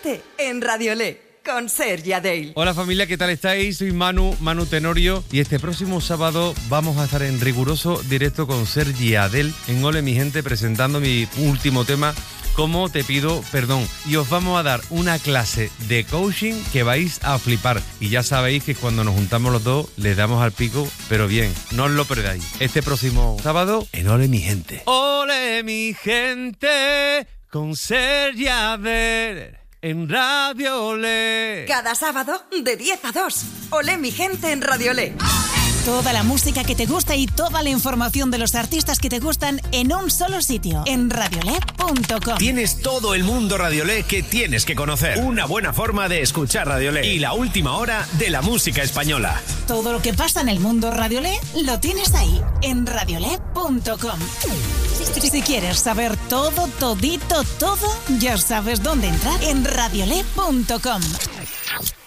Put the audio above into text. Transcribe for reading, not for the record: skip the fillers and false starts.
Gente en Radiolé con Sergi Adell. Hola familia, ¿qué tal estáis? Soy Manu Tenorio y este próximo sábado vamos a estar en riguroso directo con Sergi Adell en Ole mi gente presentando mi último tema, Cómo te pido perdón, y os vamos a dar una clase de coaching que vais a flipar y ya sabéis que cuando nos juntamos los dos le damos al pico, pero bien, no os lo perdáis. Este próximo sábado en Ole mi gente. Ole mi gente con Sergi Adell en Radiolé. Cada sábado de 10 a 2. Olé mi gente en Radiolé. Toda la música que te gusta y toda la información de los artistas que te gustan en un solo sitio, en radiolé.com. Tienes todo el mundo Radiolé que tienes que conocer. Una buena forma de escuchar Radiolé y la última hora de la música española. Todo lo que pasa en el mundo Radiolé lo tienes ahí, en radiolé.com. Si quieres saber todo, todito, todo, ya sabes dónde entrar, en radiolé.com.